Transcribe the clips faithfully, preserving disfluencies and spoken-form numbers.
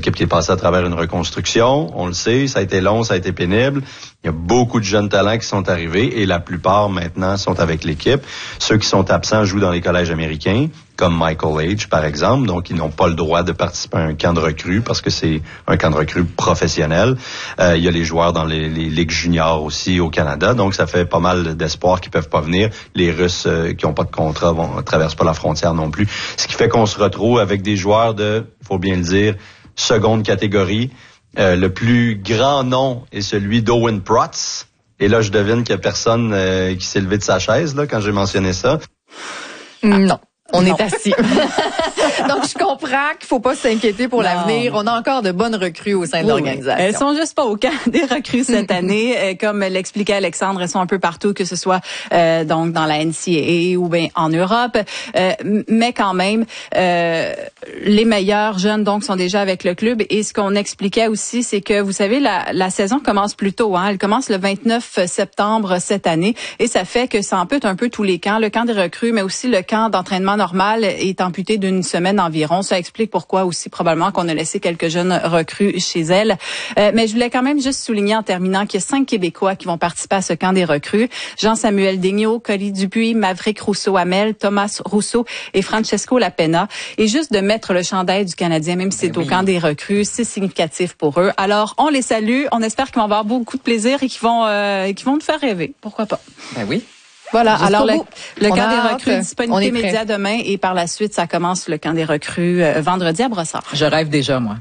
équipe qui est passée à travers une reconstruction, on le sait, ça a été long, ça a été pénible. Il y a beaucoup de jeunes talents qui sont arrivés et la plupart maintenant sont avec l'équipe. Ceux qui sont absents jouent dans les collèges américains, comme Michael H, par exemple, donc ils n'ont pas le droit de participer à un camp de recrues parce que c'est un camp de recrues professionnel. Euh, il y a les joueurs dans les, les ligues juniors aussi au Canada, donc ça fait pas mal d'espoirs qui peuvent pas venir. Les Russes euh, qui ont pas de contrat vont traversent pas la frontière non plus. Ce qui fait qu'on se retrouve avec des joueurs de, faut bien le dire, seconde catégorie. Euh, le plus grand nom est celui d'Owen Protz. Et là, je devine qu'il y a personne euh, qui s'est levé de sa chaise là quand j'ai mentionné ça. Non. On Non. est assis. Donc, je comprends qu'il faut pas s'inquiéter pour Non. l'avenir. On a encore de bonnes recrues au sein de Oui, l'organisation. elles sont juste pas au camp des recrues cette année. Euh, comme l'expliquait Alexandre, elles sont un peu partout, que ce soit euh, donc dans la N C A A ou bien en Europe. Euh, mais quand même, euh, les meilleurs jeunes donc sont déjà avec le club. Et ce qu'on expliquait aussi, c'est que, vous savez, la, la saison commence plus tôt. Hein? Elle commence le vingt-neuf septembre cette année. Et ça fait que ça ampute un peu tous les camps. Le camp des recrues, mais aussi le camp d'entraînement normal est amputé d'une semaine environ. Ça explique pourquoi aussi probablement qu'on a laissé quelques jeunes recrues chez elle. Euh, mais je voulais quand même juste souligner en terminant qu'il y a cinq Québécois qui vont participer à ce camp des recrues. Jean-Samuel Daigneault, Coly Dupuis, Maverick Rousseau-Hamel, Thomas Rousseau et Francesco Lapena. Et juste de mettre le chandail du Canadien, même si c'est Ben au oui. camp des recrues, c'est significatif pour eux. Alors, on les salue. On espère qu'ils vont avoir beaucoup de plaisir et qu'ils vont, euh, qu'ils vont nous faire rêver. Pourquoi pas? Ben oui. Voilà, Jusqu'au alors le, bout. le On camp a des hâte. recrues, On est disponibilité prêt. média demain et par la suite, ça commence le camp des recrues euh, vendredi à Brossard. Je rêve déjà, moi.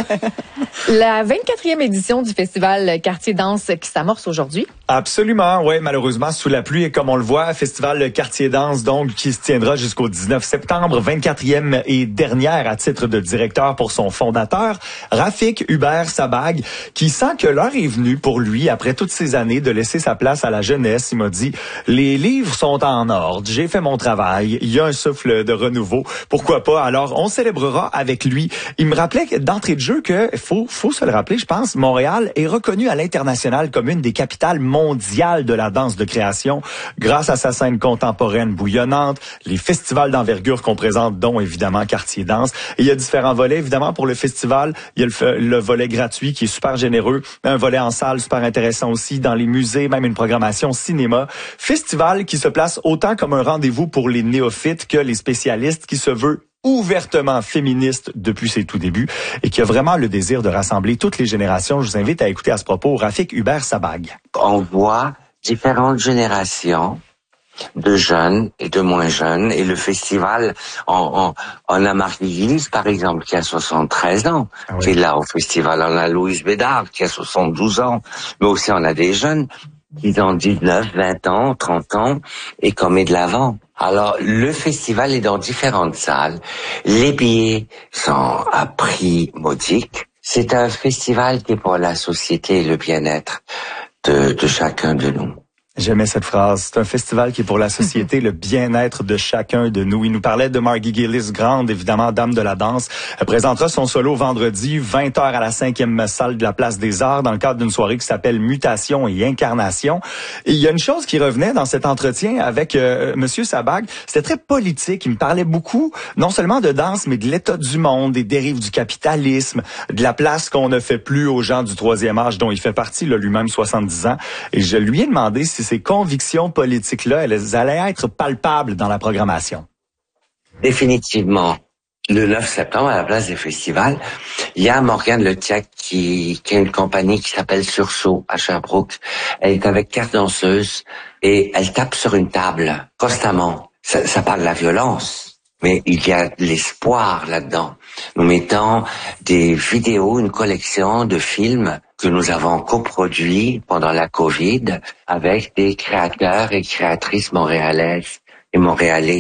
La vingt-quatrième édition du festival Quartier Danse qui s'amorce aujourd'hui. Absolument, oui, malheureusement sous la pluie et comme on le voit, festival Quartier Danse donc qui se tiendra jusqu'au dix-neuf septembre, vingt-quatrième et dernière à titre de directeur pour son fondateur, Rafik Hubert Sabag, qui sent que l'heure est venue pour lui après toutes ces années de laisser sa place à la jeunesse. Il m'a dit les livres sont en ordre, j'ai fait mon travail, il y a un souffle de renouveau, pourquoi pas? Alors on célébrera avec lui. Il me rappelait que d'entrée de jeu que faut faut se le rappeler, je pense, Montréal est reconnu à l'international comme une des capitales mondiales de la danse de création grâce à sa scène contemporaine bouillonnante, les festivals d'envergure qu'on présente, dont évidemment Quartier Danse. Et il y a différents volets, évidemment, pour le festival. Il y a le, le volet gratuit qui est super généreux, un volet en salle super intéressant aussi, dans les musées, même une programmation cinéma. Festival qui se place autant comme un rendez-vous pour les néophytes que les spécialistes, qui se veut ouvertement féministe depuis ses tout débuts et qui a vraiment le désir de rassembler toutes les générations. Je vous invite à écouter à ce propos Rafik Hubert Sabag. On voit différentes générations de jeunes et de moins jeunes, et le festival, on, on, on a Marc Guilis, par exemple, qui a soixante-treize ans, ah oui. qui est là au festival. On a Louise Bédard, qui a soixante-douze ans, mais aussi on a des jeunes qui ont dix-neuf, vingt ans, trente ans, et qu'on met de l'avant. Alors, le festival est dans différentes salles. Les billets sont à prix modique. C'est un festival qui est pour la société et le bien-être de, de chacun de nous. J'aimais cette phrase. C'est un festival qui est pour la société, le bien-être de chacun de nous. Il nous parlait de Margie Gillis, grande, évidemment, dame de la danse. Elle présentera son solo vendredi, vingt heures à la cinquième salle de la Place des Arts, dans le cadre d'une soirée qui s'appelle Mutation et Incarnation. Et il y a une chose qui revenait dans cet entretien avec euh, Monsieur Sabag. C'était très politique. Il me parlait beaucoup, non seulement de danse, mais de l'état du monde, des dérives du capitalisme, de la place qu'on ne fait plus aux gens du troisième âge, dont il fait partie, là, lui-même, soixante-dix ans. Et je lui ai demandé si ces convictions politiques-là, elles allaient être palpables dans la programmation. Définitivement. Le neuf septembre, à la place des festivals, il y a Morgane Letiak qui, qui a une compagnie qui s'appelle Sursaut à Sherbrooke. Elle est avec quatre danseuses et elle tape sur une table constamment. Ça, ça parle de la violence, mais il y a de l'espoir là-dedans. Nous mettons des vidéos, une collection de films que nous avons coproduits pendant la COVID avec des créateurs et créatrices montréalaises et montréalais.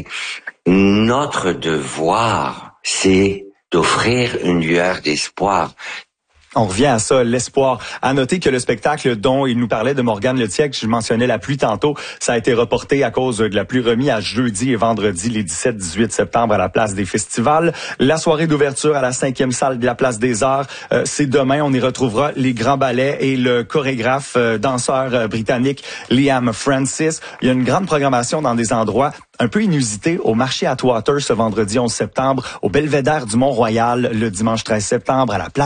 Notre devoir, c'est d'offrir une lueur d'espoir. On revient à ça, l'espoir. À noter que le spectacle dont il nous parlait de Morgane Letiak, je mentionnais la pluie tantôt, ça a été reporté à cause de la pluie, remis à jeudi et vendredi les dix-sept dix-huit septembre à la Place des Festivals. La soirée d'ouverture à la cinquième salle de la Place des Arts, euh, c'est demain. On y retrouvera les grands ballets et le chorégraphe euh, danseur euh, britannique Liam Francis. Il y a une grande programmation dans des endroits un peu inusités, au marché Atwater ce vendredi onze septembre, au Belvédère du Mont-Royal le dimanche treize septembre, à la Place